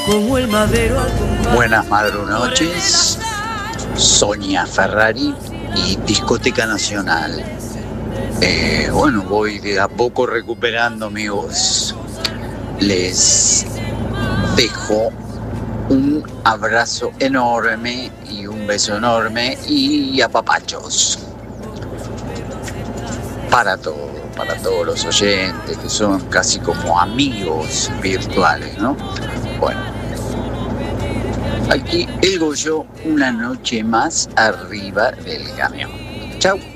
como el madero al compás. Buenas madrunoches, Sonia Ferrari y Discoteca Nacional. Bueno, voy de a poco recuperando mi voz. Les dejo un abrazo enorme y un beso enorme y apapachos para todos los oyentes que son casi como amigos virtuales, ¿no? Bueno, aquí el Goyo, una noche más arriba del camión. Chau.